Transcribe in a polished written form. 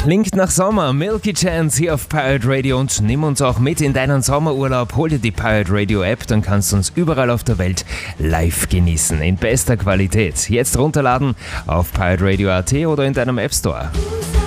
Klingt nach Sommer, Milky Chance hier auf Pirate Radio und nimm uns auch mit in deinen Sommerurlaub. Hol dir die Pirate Radio App, dann kannst du uns überall auf der Welt live genießen, in bester Qualität. Jetzt runterladen auf pirateradio.at oder in deinem App Store.